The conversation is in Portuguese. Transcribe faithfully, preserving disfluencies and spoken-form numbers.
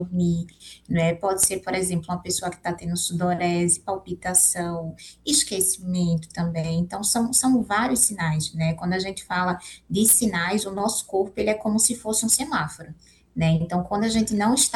dormir, né? Pode ser, por exemplo, uma pessoa que está tendo sudorese, palpitação, esquecimento também. Então, são, são vários sinais, né? Quando a gente fala de sinais, o nosso corpo, ele é como se fosse um semáforo, né? Então, quando a gente não está